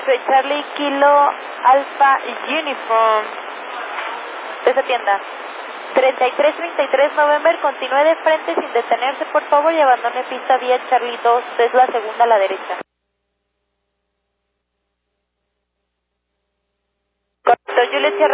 Soy Charlie Kilo Alpha Uniform. Desatienda. 3333 November, continúe de frente sin detenerse, por favor, y abandone pista vía Charlie 2, es la segunda a la derecha. Correcto, Juliet Sierra